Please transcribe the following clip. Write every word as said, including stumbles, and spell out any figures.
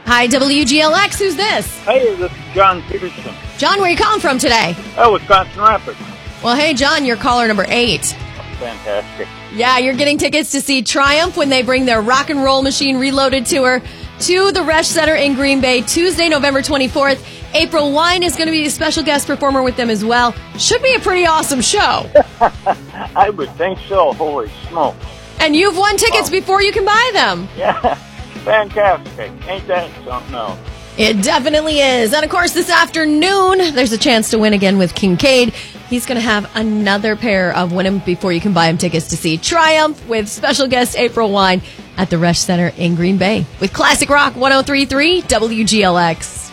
Hi, W G L X. Who's this? Hey, this is John Peterson. John, where are you calling from today? Oh, Wisconsin Rapids. Well, hey, John, you're caller number eight. Fantastic. Yeah, you're getting tickets to see Triumph when they bring their Rock and Roll Machine Reloaded tour to the Resch Center in Green Bay Tuesday, November twenty-fourth. April Wine is going to be a special guest performer with them as well. Should be a pretty awesome show. I would think so. Holy smokes. And you've won tickets Wow. before you can buy them. Yeah, fantastic. Ain't that something else? It definitely is. And of course, this afternoon, there's a chance to win again with Kincaid. He's going to have another pair of Win 'em Before You Can Buy 'em tickets to see Triumph with special guest April Wine at the Resch Center in Green Bay with Classic Rock one oh three point three W G L X.